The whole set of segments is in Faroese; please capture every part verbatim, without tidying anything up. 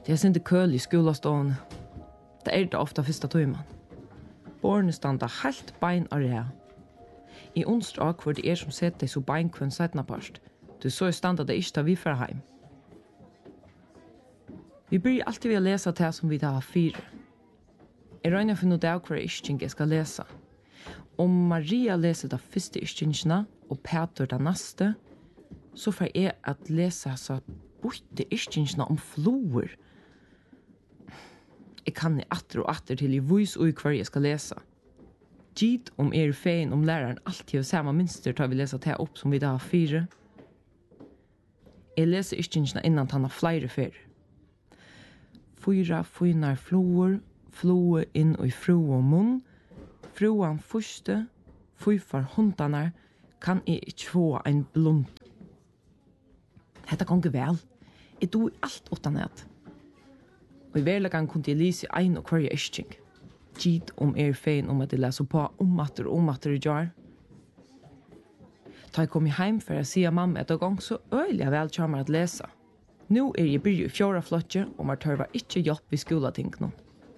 Det är inte köl i skolastående. Det är det ofta första timen. Barnen standa helt bein av det. I onsdag hvor det er som setter så bein kvann setna parst. Du så standa det ikke da vi fra heim. Vi blir alltid ved å lese det som vi har fire. Jeg regner for noe av hver ischting jeg skal lese. Om Maria leser de første ischtingene og Peter de neste, så får jeg at lese så borte ischtingene om floer. Jeg kan atter og atter til i vis og i hver jeg skal lese. Gitt om er fein om læreren alltid har samme minster tar vi lese det opp som vi da har fire. Jeg leser ischtingene innan han har flere fyrre. Fyra fynar floer, floe inn i fru og munn, fruan første, fyfar hundanar, kan jeg ikke få en blund. Hetta gonger vel. Jeg do alt utan et. Og i verlegan kunne jeg lise ein og hver ischting. Gitt om er fein om at jeg leser på omatter og omatter i jar. Da jeg kom heim for å si mamma et gang så øyelig vel kommer at lese. Nå er jeg byrju i fjorda flotje, og man tørva ikke hjelp i skolating nå.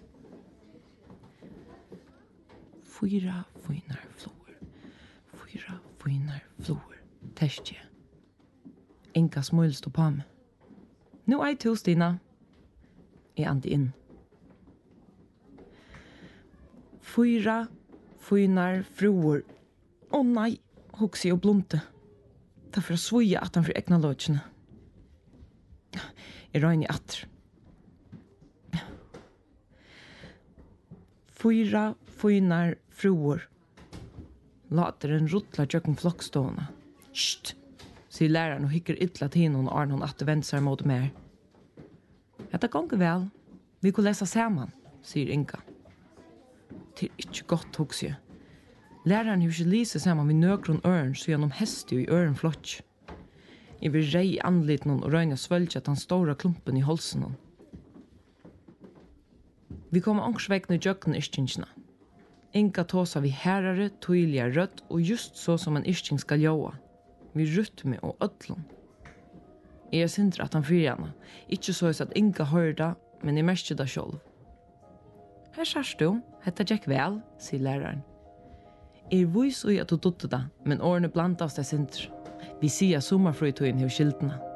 Fyra fynar floer, fyra fynar floer, test jeg. Inga smøl stod på meg. Nå er jeg to, Stina. Jeg andi inn. Fyra fynar floer. Å nei, hugsi og blunte. Det er for å svoja at han for egna lodgjene. Jeg røyner atter. Fyra fynar fruer. Later en rutla tjøkken flokkstående. Sht, sier læreren og hikker ytla til henne og Arnon atter venser mot mer. Dette gonger vel. Vi kunne lese sammen, sier Inga. Det er ikke godt, hos jeg. Læreren har ikke lise sammen med nøkron øren, så gjennom heste i øren flotj. Jeg vil rei i anliten og røyne svølge at han stora klumpen i halsen. Vi kommer angsvekkene i jøkken ischtingene. Inga tåsa vi herare, tydliga rødt og just så som en ischting skal gjøre. Vi rytme og ødlom. Jeg er sindre at han fyrer henne. Ikke så at Inga hører det, men jeg merker det selv. Her sier du, hette Jack vel, sier læreren. Jeg er vis og at du dotter det, men årene blant oss er sindre. Vi sier sommerfrøytøyen hos skiltene.